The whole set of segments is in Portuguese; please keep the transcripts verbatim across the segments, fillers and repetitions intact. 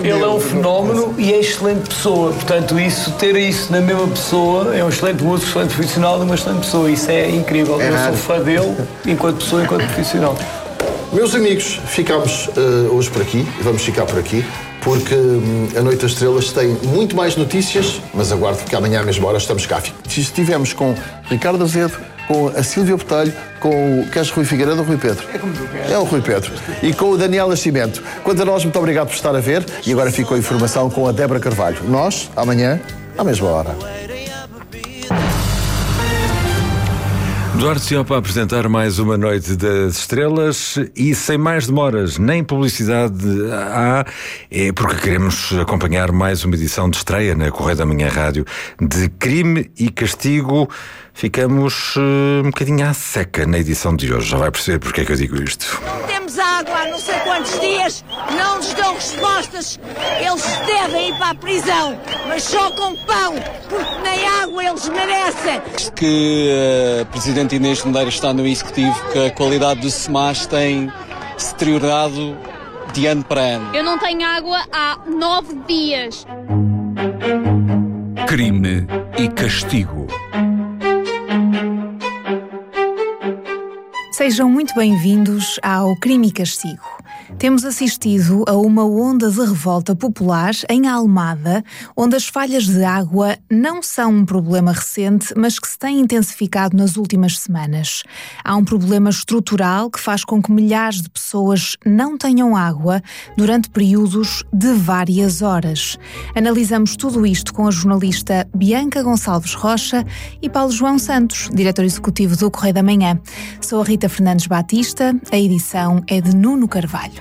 ele dele. é um fenómeno e é excelente pessoa. Portanto, isso, ter isso na mesma pessoa, é um excelente músico, excelente profissional e uma excelente pessoa. Isso é incrível. É Eu raro. sou fã dele, enquanto pessoa, enquanto profissional. Meus amigos, ficamos uh, hoje por aqui, vamos ficar por aqui, porque hum, a Noite das Estrelas tem muito mais notícias, mas aguardo que amanhã à mesma hora estamos cá. Estivemos com Ricardo Azevedo, com a Sílvia Botelho, com o queres Rui Figueiredo ou Rui Pedro? É como tu queres. É o Rui Pedro. E com o Daniel Nascimento. Quanto a nós, muito obrigado por estar a ver. E agora ficou a informação com a Débora Carvalho. Nós, amanhã, à mesma hora. Duarte Siopa a apresentar mais uma Noite das Estrelas e sem mais demoras, nem publicidade há, é porque queremos acompanhar mais uma edição de estreia na Correio da Manhã Rádio de Crime e Castigo. Ficamos uh, um bocadinho à seca na edição de hoje, já vai perceber porque é que eu digo isto. Não temos água há não sei quantos dias, não nos dão respostas, eles devem ir para a prisão, mas só com pão, porque nem água eles merecem. Que a uh, Presidente Inês de Medeiros está no Executivo, que a qualidade do SEMAS tem se deteriorado de ano para ano. Eu não tenho água há nove dias. Crime e Castigo. Sejam muito bem-vindos ao Crime e Castigo. Temos assistido a uma onda de revolta popular em Almada, onde as falhas de água não são um problema recente, mas que se tem intensificado nas últimas semanas. Há um problema estrutural que faz com que milhares de pessoas não tenham água durante períodos de várias horas. Analisamos tudo isto com a jornalista Bianca Gonçalves Rocha e Paulo João Santos, diretor executivo do Correio da Manhã. Sou a Rita Fernandes Batista, a edição é de Nuno Carvalho.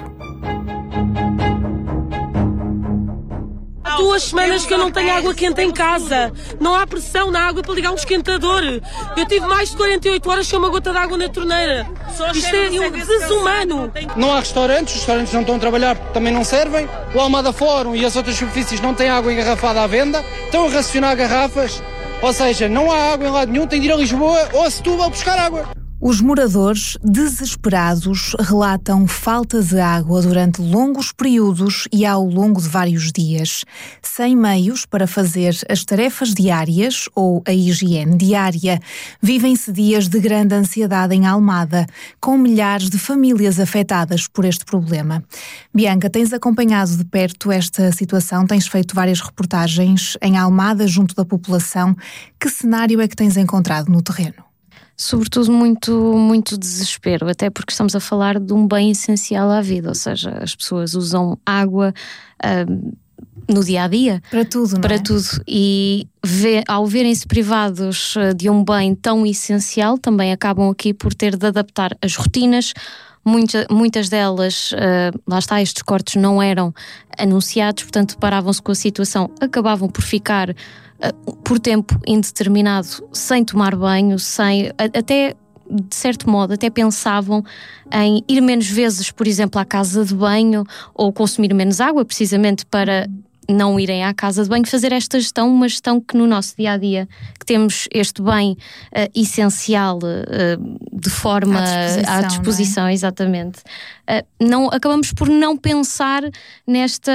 Há duas semanas que eu não tenho água quente em casa. Não há pressão na água para ligar um esquentador. Eu tive mais de quarenta e oito horas sem uma gota de água na torneira. Isto é desumano. Não há restaurantes, os restaurantes não estão a trabalhar porque também não servem. O Almada Fórum e as outras superfícies não têm água engarrafada à venda. Estão a racionar garrafas. Ou seja, não há água em lado nenhum, tem de ir a Lisboa ou a Setúbal buscar água. Os moradores, desesperados, relatam falta de água durante longos períodos e ao longo de vários dias. Sem meios para fazer as tarefas diárias ou a higiene diária, vivem-se dias de grande ansiedade em Almada, com milhares de famílias afetadas por este problema. Bianca, tens acompanhado de perto esta situação, tens feito várias reportagens em Almada junto da população. Que cenário é que tens encontrado no terreno? Sobretudo muito, muito desespero, até porque estamos a falar de um bem essencial à vida, ou seja, as pessoas usam água uh, no dia-a-dia. Para tudo, não Para é? tudo. E vê, ao verem-se privados de um bem tão essencial, também acabam aqui por ter de adaptar as rotinas. Muita, muitas delas, uh, lá está, estes cortes não eram anunciados, portanto deparavam-se com a situação, acabavam por ficar uh, por tempo indeterminado sem tomar banho, sem, até de certo modo, até pensavam em ir menos vezes, por exemplo, à casa de banho ou consumir menos água, precisamente para não irem à casa de banho, fazer esta gestão, uma gestão que no nosso dia-a-dia, que temos este bem uh, essencial uh, de forma à disposição, à disposição não é? Exatamente. Uh, não, acabamos por não pensar nesta,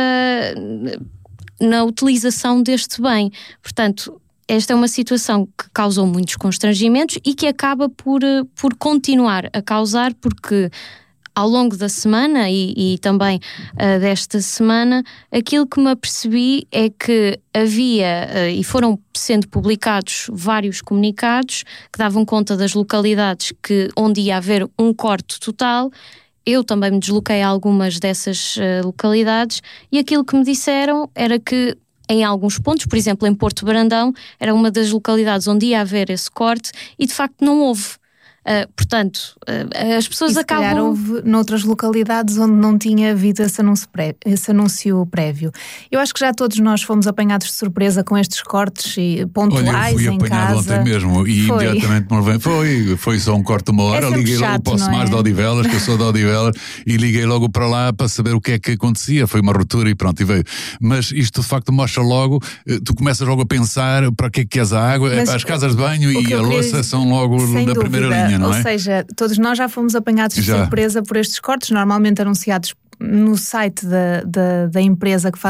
na utilização deste bem. Portanto, esta é uma situação que causou muitos constrangimentos e que acaba por, por continuar a causar, porque ao longo da semana e, e também uh, desta semana, aquilo que me apercebi é que havia, uh, e foram sendo publicados vários comunicados que davam conta das localidades que, onde ia haver um corte total. Eu também me desloquei a algumas dessas uh, localidades e aquilo que me disseram era que em alguns pontos, por exemplo em Porto Brandão, era uma das localidades onde ia haver esse corte e de facto não houve. Uh, portanto, uh, as pessoas e se acabam... calhar houve noutras localidades onde não tinha havido esse anúncio, pré... esse anúncio prévio. Eu acho que já todos nós fomos apanhados de surpresa com estes cortes e pontuais em casa. Olha, eu fui apanhado ontem mesmo e foi. imediatamente me levei. Foi, foi só um corte de uma hora, é liguei chato, logo para o SEMAS é? de Odivelas, que eu sou de Odivelas, e liguei logo para lá para saber o que é que acontecia. Foi uma ruptura e pronto, e veio. Mas isto de facto mostra logo, tu começas logo a pensar para que é que queres a água, Mas, as casas de banho e a louça são logo da primeira linha. Não Ou é? seja, todos nós já fomos apanhados de já. surpresa por estes cortes, normalmente anunciados no site da, da, da empresa que faz